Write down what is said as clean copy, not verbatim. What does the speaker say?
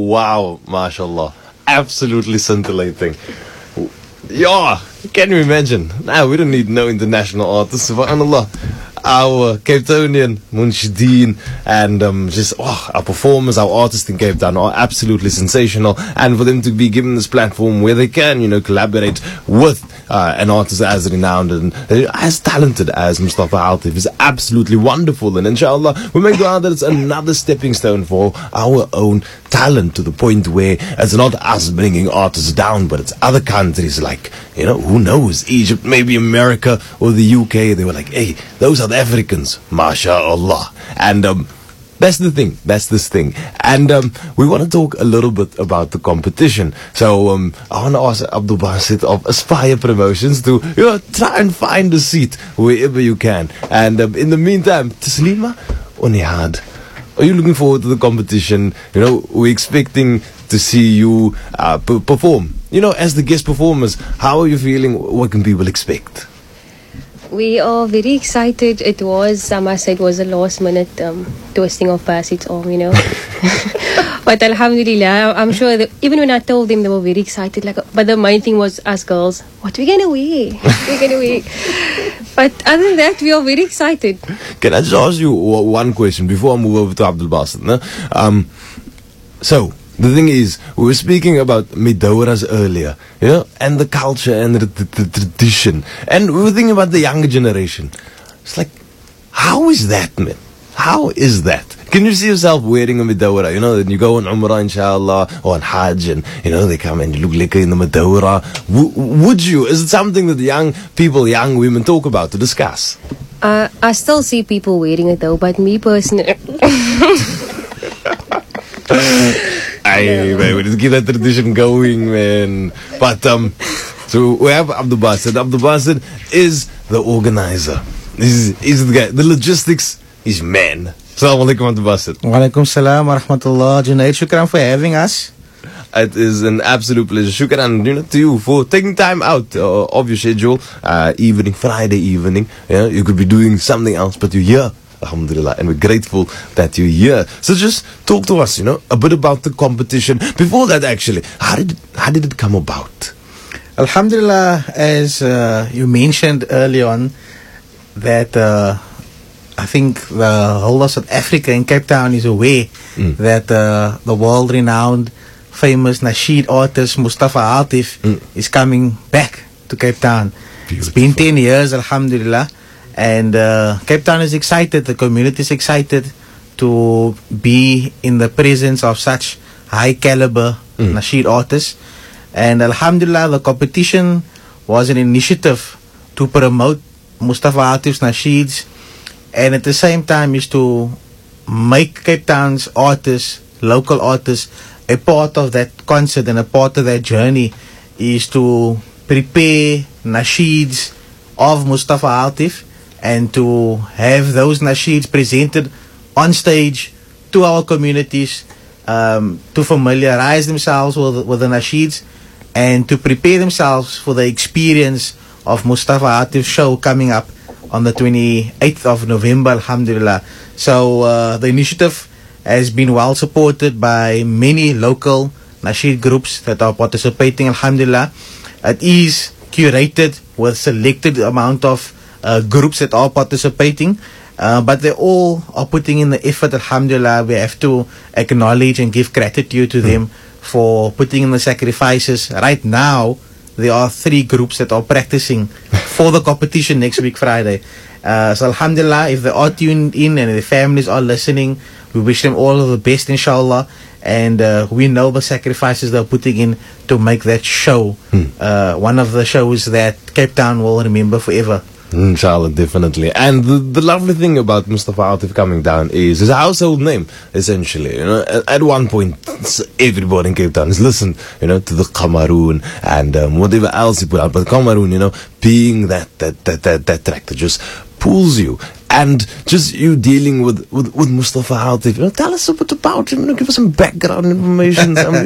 Wow, mashallah. Absolutely scintillating. Yeah, can you imagine? Now, we don't need no international artists, subhanallah. Our Cape Townian, Munshideen, and our performers, our artists in Cape Town are absolutely sensational. And for them to be given this platform where they can, collaborate with an artist as renowned and as talented as Mustafa Altif is absolutely wonderful. And inshallah, we make dua that it's another stepping stone for our own talent, to the point where it's not us bringing artists down, but it's other countries like, who knows, Egypt, maybe America or the UK. They were like, hey, those are the Africans, mashallah. And that's this thing. And we want to talk a little bit about the competition. So I want to ask Abdul Basit of Aspire Promotions to try and find a seat wherever you can. And in the meantime, Taslima Onihad, are you looking forward to the competition? We're expecting to see you perform. As the guest performers, how are you feeling? What can people expect? We are very excited. It was, I must say, it was a last minute twisting of Basit's arm, But alhamdulillah, I'm sure that even when I told them, they were very excited. But the main thing was us girls, what are we going to wear? But other than that, we are very excited. Can I just ask you one question before I move over to Abdul Basit? So, the thing is, we were speaking about Midauras earlier, and the culture and the tradition. And we were thinking about the younger generation. It's like, how is that, man? How is that? Can you see yourself wearing a Midaura? Then you go on Umrah, inshallah, or on Hajj, and, they come and you look like in the Midaura. Would you? Is it something that young women talk about, to discuss? I still see people wearing it though, but me personally... Aye, man, we just keep that tradition going, man. But, so we have Abdul Basit. Abdul Basit is the organizer. He's the guy. The logistics is man. Assalamu alaikum, Abdul Basit. Wa alaikum salam wa rahmatullah. Junaid, shukran for having us. It is an absolute pleasure. Shukran, to you for taking time out of your schedule. Friday evening. You could be doing something else, but you're here. Alhamdulillah, and we're grateful that you're here. So just talk to us, a bit about the competition. Before that, actually, how did it come about? Alhamdulillah, as you mentioned early on, that I think the whole of South Africa in Cape Town is aware that the world-renowned, famous Nasheed artist Mustafa Altif is coming back to Cape Town. Beautiful. It's been 10 years, alhamdulillah. And Cape Town is excited, the community is excited to be in the presence of such high caliber Nasheed artists. And alhamdulillah, the competition was an initiative to promote Mustafa Altif's Nasheeds, and at the same time is to make Cape Town's artists, local artists, a part of that concert, and a part of that journey is to prepare Nasheeds of Mustafa Altif, and to have those nasheeds presented on stage to our communities, to familiarize themselves with the nasheeds, and to prepare themselves for the experience of Mustafa Altif's show coming up on the 28th of November, alhamdulillah. So the initiative has been well supported by many local nasheed groups that are participating, alhamdulillah. It is curated with selected amount of groups that are participating, but they all are putting in the effort, alhamdulillah. We have to acknowledge and give gratitude to them for putting in the sacrifices. Right now, there are 3 groups that are practicing for the competition next week, Friday. So alhamdulillah, if they are tuned in and their families are listening, we wish them all of the best, inshallah. And we know the sacrifices they're putting in to make that show one of the shows that Cape Town will remember forever. Inshallah, definitely. And the lovely thing about Mustafa Altif coming down is his household name, essentially. At one point, everybody in Cape Town has listened, to the Qamaroon and whatever else he put out. But Qamaroon, being that track that just pulls you. And just you dealing with Mustafa Altif, tell us a bit about him, give us some background information.